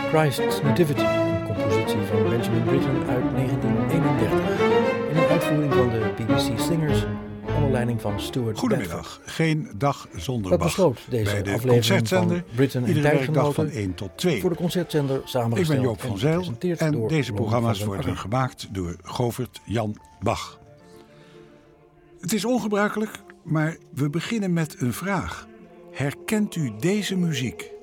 Christ's Nativity, een compositie van Benjamin Britten uit 1931. In een uitvoering van de BBC Singers onder leiding van Stuart Goedemiddag, geen dag zonder Dat Bach. besloot deze bij de aflevering concertzender, van Britten en iedere werkdag van Tijdgenoten 1 tot 2. voor de concertzender samengesteld. Ik ben Joop van Zijl gepresenteerd en door deze Ron programma's van den worden Akker. gemaakt door Govert Jan Bach. Het is ongebruikelijk, maar we beginnen met een vraag. Herkent u deze muziek?